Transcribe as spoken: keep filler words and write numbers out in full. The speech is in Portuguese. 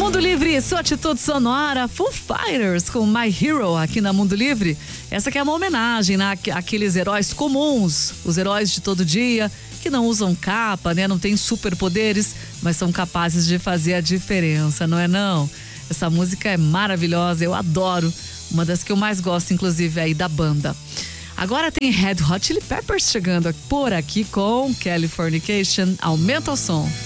Mundo Livre, sua atitude sonora, Foo Fighters com My Hero aqui na Mundo Livre. Essa aqui é uma homenagem, né, àqueles heróis comuns, os heróis de todo dia, que não usam capa, né, não têm superpoderes, mas são capazes de fazer a diferença, não é não? Essa música é maravilhosa, eu adoro, uma das que eu mais gosto, inclusive, aí da banda. Agora tem Red Hot Chili Peppers chegando por aqui com Californication. Aumenta o som.